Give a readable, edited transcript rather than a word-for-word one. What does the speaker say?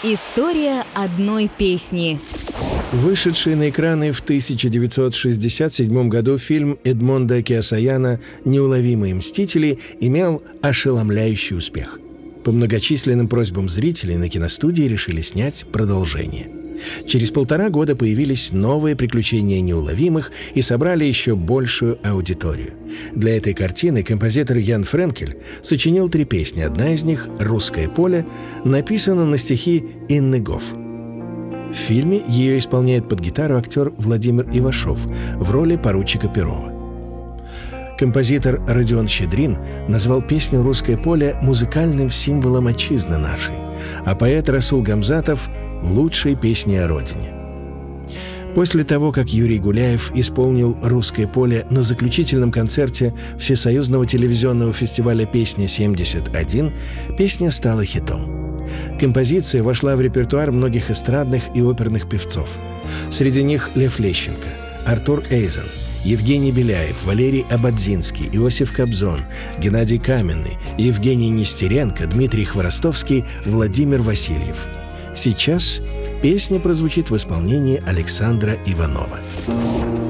История одной песни. Вышедший на экраны в 1967 году фильм Эдмонда Кеосаяна «Неуловимые мстители» имел ошеломляющий успех. По многочисленным просьбам зрителей на киностудии решили снять продолжение. Через 1,5 года появились новые приключения неуловимых и собрали еще большую аудиторию. Для этой картины композитор Ян Френкель сочинил 3 песни. Одна из них «Русское поле» написана на стихи Инны Гофф. В фильме ее исполняет под гитару актер Владимир Ивашов в роли поручика Перова. Композитор Родион Щедрин назвал песню «Русское поле» музыкальным символом отчизны нашей, а поэт Расул Гамзатов — лучшей песней о родине. После того, как Юрий Гуляев исполнил «Русское поле» на заключительном концерте Всесоюзного телевизионного фестиваля «Песня-71», песня стала хитом. Композиция вошла в репертуар многих эстрадных и оперных певцов. Среди них Лев Лещенко, Артур Эйзен, Евгений Беляев, Валерий Ободзинский, Иосиф Кобзон, Геннадий Каменный, Евгений Нестеренко, Дмитрий Хворостовский, Владимир Васильев. Сейчас песня прозвучит в исполнении Александра Иванова.